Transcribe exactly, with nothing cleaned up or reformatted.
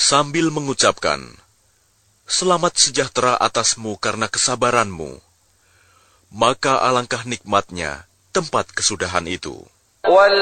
sambil mengucapkan, "Selamat sejahtera atasmu karena kesabaranmu." Maka alangkah nikmatnya tempat kesudahan itu.